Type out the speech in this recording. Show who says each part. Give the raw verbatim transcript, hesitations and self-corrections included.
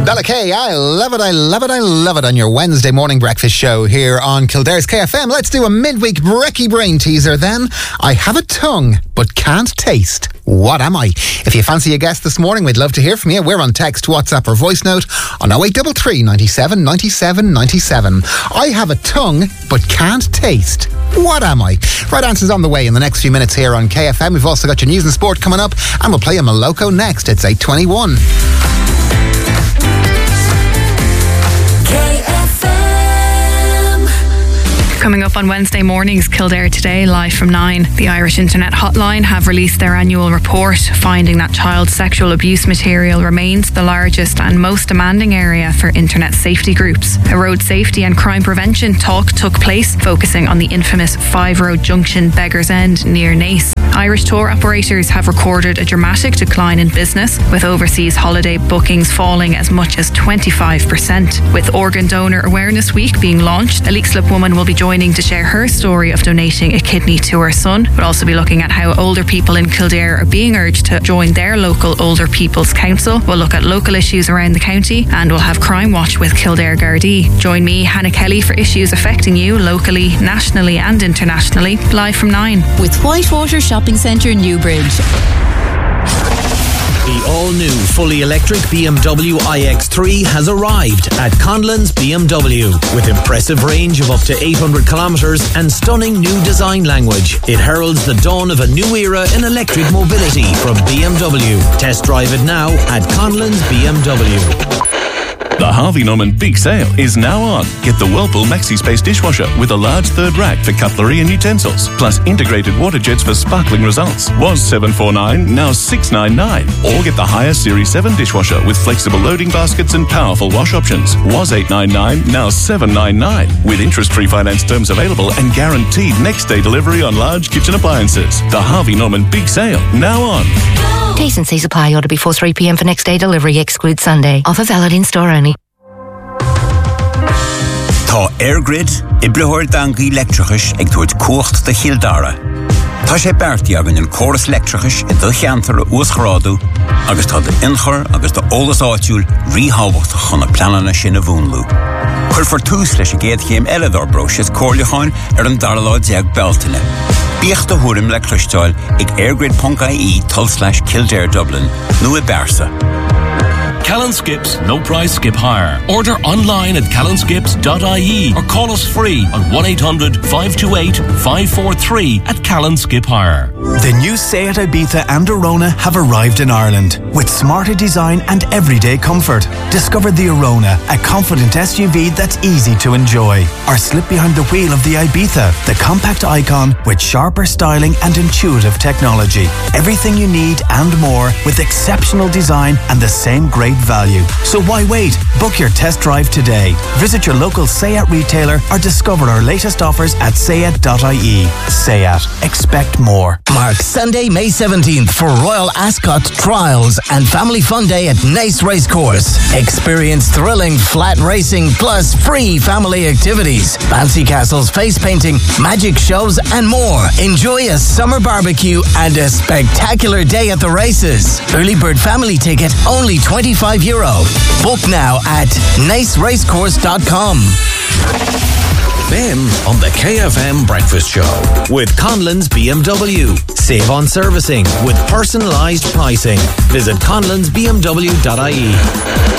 Speaker 1: Bella K, I love it, I love it, I love it on your Wednesday morning breakfast show here on Kildare's K F M. Let's do a midweek brekkie brain teaser then. I have a tongue, but can't taste. What am I? If you fancy a guest this morning, we'd love to hear from you. We're on text, WhatsApp or voice note on oh eight three three, ninety-seven, ninety-seven, ninety-seven. I have a tongue, but can't taste. What am I? Right answers on the way in the next few minutes here on K F M. We've also got your news and sport coming up, and we'll play a Moloko next. It's eight twenty-one.
Speaker 2: Coming up on Wednesday mornings, Kildare Today, live from nine. The Irish Internet Hotline have released their annual report, finding that child sexual abuse material remains the largest and most demanding area for internet safety groups. A road safety and crime prevention talk took place, focusing on the infamous Five Road Junction Beggars End near Naas. Irish tour operators have recorded a dramatic decline in business, with overseas holiday bookings falling as much as twenty-five percent. With Organ Donor Awareness Week being launched, a Leak Slip woman will be joining to share her story of donating a kidney to her son. We'll also be looking at how older people in Kildare are being urged to join their local Older People's Council. We'll look at local issues around the county, and we'll have Crime Watch with Kildare Gardaí. Join me, Hannah Kelly, for issues affecting you locally, nationally and internationally, live from nine.
Speaker 3: With Whitewater Shopping Centre, Newbridge.
Speaker 4: The all-new, fully electric B M W i X three has arrived at Conlon's B M W. With impressive range of up to eight hundred kilometres and stunning new design language, it heralds the dawn of a new era in electric mobility from B M W. Test drive it now at Conlon's B M W.
Speaker 5: The Harvey Norman Big Sale is now on. Get the Whirlpool Maxi Space dishwasher with a large third rack for cutlery and utensils, plus integrated water jets for sparkling results. Was seven forty-nine, now six ninety-nine. Or get the higher Series seven dishwasher with flexible loading baskets and powerful wash options. Was eight ninety-nine, now seven ninety-nine. With interest-free finance terms available and guaranteed next-day delivery on large kitchen appliances. The Harvey Norman Big Sale, now on.
Speaker 6: T's and C's apply. Order before three p.m. for next day delivery. Exclude Sunday. Offer valid in store only.
Speaker 7: Tá Airgrid I brethóir dangaí electrichis ag tuaird cuacht de Childara. Tá sé beartaí agan in córas electrichis I do cheantar uas chrádu, agus tá de inchar agus de ólas áitiúil ríhabhacht chuna planana sin a bhúnlú. Chur for tús leis a géad chéim eile bros is cóirleáin ar an darláid deag beltaine. Bíocht a thuaim le clistáil ag airgrid dot I E tull slash Kildare Dublin, nu I Bersa.
Speaker 8: Callan Skips No Price Skip Hire. Order online at callan skips dot I E or call us free on one eight hundred, five two eight, five four three at Callan Skip Hire.
Speaker 9: The new Seat Ibiza and Arona have arrived in Ireland with smarter design and everyday comfort. Discover the Arona, a confident S U V that's easy to enjoy. Or slip behind the wheel of the Ibiza, the compact icon with sharper styling and intuitive technology. Everything you need and more with exceptional design and the same great value. So why wait? Book your test drive today. Visit your local Seat retailer or discover our latest offers at seat dot I E. Seat. Expect more.
Speaker 10: Mark Sunday, May seventeenth for Royal Ascot Trials and Family Fun Day at Naas Racecourse. Experience thrilling flat racing plus free family activities, bouncy castles, face painting, magic shows and more. Enjoy a summer barbecue and a spectacular day at the races. Early bird family ticket only twenty-five euro. Book now at naas racecourse dot com.
Speaker 4: Then on the K F M Breakfast Show with Conlon's B M W. Save on servicing with personalised pricing. Visit conlons b m w dot I E.